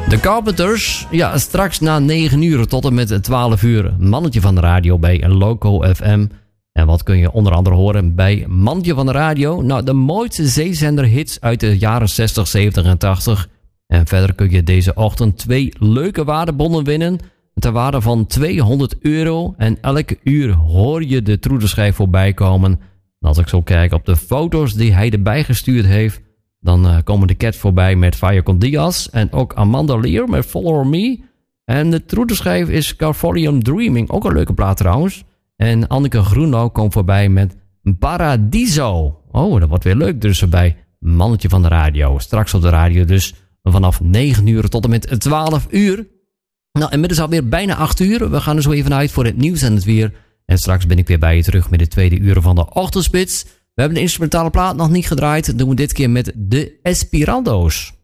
De Carpenters, ja, straks na 9 uur tot en met 12 uur. Mannetje van de radio bij Loco FM. En wat kun je onder andere horen bij Mannetje van de radio? Nou, de mooiste zeezender-hits uit de jaren 60, 70 en 80. En verder kun je deze ochtend 2 leuke waardebonnen winnen. Ter waarde van €200. En elke uur hoor je de Troeterschijf voorbij komen. En als ik zo kijk op de foto's die hij erbij gestuurd heeft, dan komen de Cats voorbij met Fire con Diaz. En ook Amanda Lear met Follow Me. En de Troeterschijf is Californium Dreaming. Ook een leuke plaat trouwens. En Anneke Groenlo komt voorbij met Paradiso. Oh, dat wordt weer leuk dus bij Mannetje van de radio. Straks op de radio dus vanaf 9 uur tot en met 12 uur. Nou, inmiddels alweer bijna 8 uur. We gaan er zo even uit voor het nieuws en het weer. En straks ben ik weer bij je terug met de tweede uur van de Ochtendspits. We hebben de instrumentale plaat nog niet gedraaid. Dat doen we dit keer met de Esperando's.